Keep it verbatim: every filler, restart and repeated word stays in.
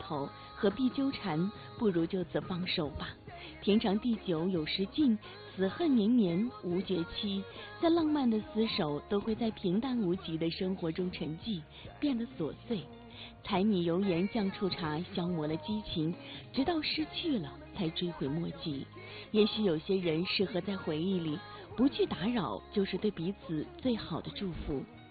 头，何必纠缠？不如就此放手吧。天长地久有时尽，此恨绵绵无绝期。再浪漫的厮守，都会在平淡无奇的生活中沉寂，变得琐碎。柴米油盐酱醋茶消磨了激情，直到失去了才追悔莫及。也许有些人适合在回忆里，不去打扰，就是对彼此最好的祝福。